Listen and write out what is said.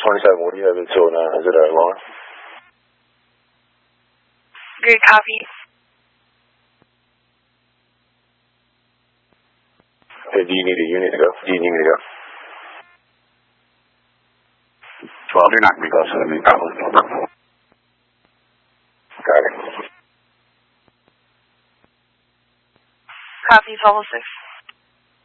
27, what do you have in 209? Is it alarm? Good copy. Hey, do you need a unit to go? Do you need me to go? 12, you're not going to be close to me, probably. Got it. Copy, 1206.